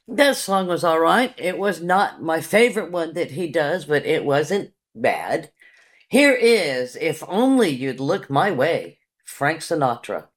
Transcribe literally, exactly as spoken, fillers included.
That song was all right. It was not my favorite one that he does, but it wasn't bad. Here is If Only You'd Look My Way, Frank Sinatra.